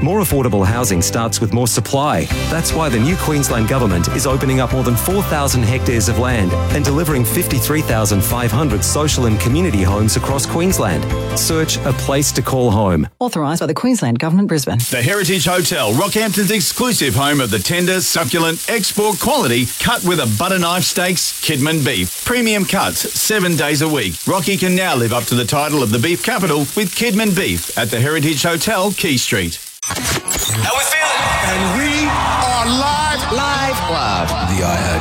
More affordable housing starts with more supply. That's why the new Queensland Government is opening up more than 4,000 hectares of land and delivering 53,500 social and community homes across Queensland. Search a place to call home. Authorised by the Queensland Government, Brisbane. The Heritage Hotel, Rockhampton's exclusive home of the tender, succulent, export quality, cut with a butter knife steaks, Kidman beef. Premium cuts 7 days a week. Rocky can now live up to the title of the beef capital with Kidman beef at the Heritage Hotel, Quay Street. How we feeling? And we are live. The